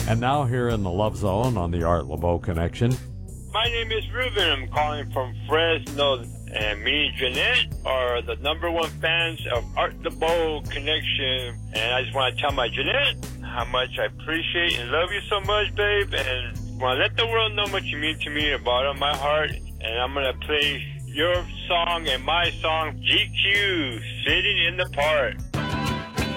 And now here in the Love Zone on the Art LeBeau Connection. My name is Ruben. I'm calling from Fresno. And me and Jeanette are the #1 fans of Art LeBeau Connection. And I just want to tell my Jeanette how much I appreciate and love you so much, babe. And want to let the world know what you mean to me, the bottom of my heart. And I'm going to play your song and my song, GQ, Sitting in the Park.